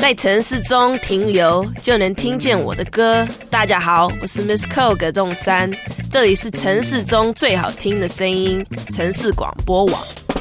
在城市中停留，就能听见我的歌。大家好，我是 Miss Ko 葛仲珊，这里是城市中最好听的声音——城市广播网。